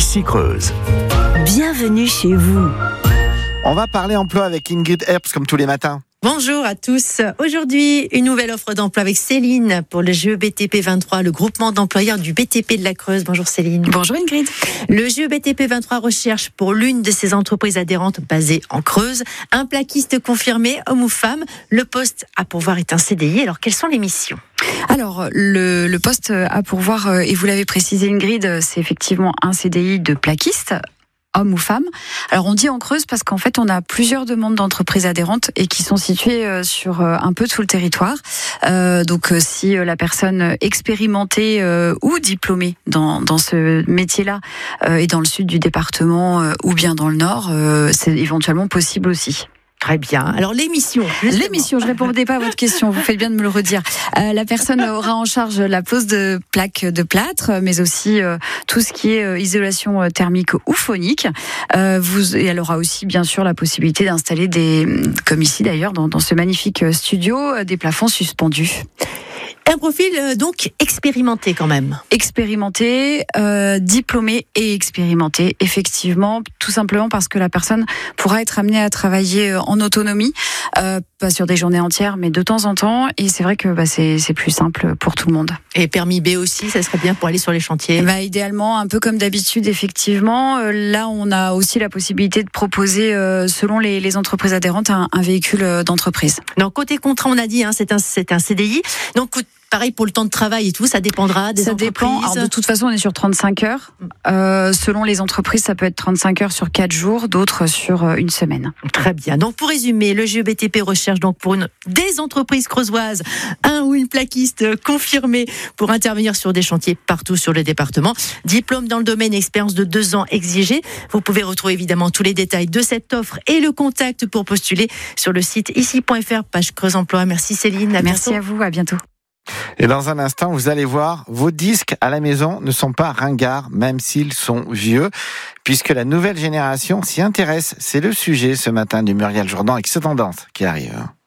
ici Creuse. Bienvenue chez vous. On va parler emploi avec Ingrid Herbst comme tous les matins. Bonjour à tous. Aujourd'hui, une nouvelle offre d'emploi avec Céline pour le GE BTP 23, le groupement d'employeurs du BTP de la Creuse. Bonjour Céline. Bonjour Ingrid. Le GE BTP 23 recherche pour l'une de ses entreprises adhérentes basées en Creuse un plaquiste confirmé, homme ou femme. Le poste à pourvoir est un CDI. Alors, quelles sont les missions ? Alors, le poste à pourvoir, et vous l'avez précisé Ingrid, c'est effectivement un CDI de plaquiste, homme ou femme. Alors on dit en Creuse parce qu'en fait on a plusieurs demandes d'entreprises adhérentes et qui sont situées sur un peu tout le territoire. Donc si la personne expérimentée ou diplômée dans ce métier-là est dans le sud du département ou bien dans le nord, c'est éventuellement possible aussi. Très bien. Alors l'émission, je répondais pas à votre question, vous faites bien de me le redire. La personne aura en charge la pose de plaques de plâtre, mais aussi tout ce qui est isolation thermique ou phonique. Et elle aura aussi bien sûr la possibilité d'installer comme ici d'ailleurs dans ce magnifique studio, des plafonds suspendus. Un profil donc expérimenté quand même. Expérimenté, diplômé et expérimenté, effectivement, tout simplement parce que la personne pourra être amenée à travailler en autonomie, pas sur des journées entières, mais de temps en temps. Et c'est vrai que c'est plus simple pour tout le monde. Et permis B aussi, ça serait bien pour aller sur les chantiers. Idéalement, un peu comme d'habitude, effectivement. Là, on a aussi la possibilité de proposer, selon les entreprises adhérentes, un véhicule d'entreprise. Donc côté contrat, on a dit, c'est un CDI. Donc pareil pour le temps de travail et tout, ça dépendra des entreprises. Ça dépend. Alors, de toute façon, on est sur 35 heures. Selon les entreprises, ça peut être 35 heures sur 4 jours, d'autres sur une semaine. Très bien. Donc, pour résumer, le GE BTP recherche donc pour des entreprises creusoises un ou une plaquiste confirmée pour intervenir sur des chantiers partout sur le département. Diplôme dans le domaine, expérience de 2 ans exigée. Vous pouvez retrouver évidemment tous les détails de cette offre et le contact pour postuler sur le site ici.fr, page Creuse Emploi. Merci Céline. Merci à vous. À bientôt. Et dans un instant, vous allez voir, vos disques à la maison ne sont pas ringards, même s'ils sont vieux, puisque la nouvelle génération s'y intéresse. C'est le sujet ce matin du Muriel Jourdan avec ce tendance qui arrive.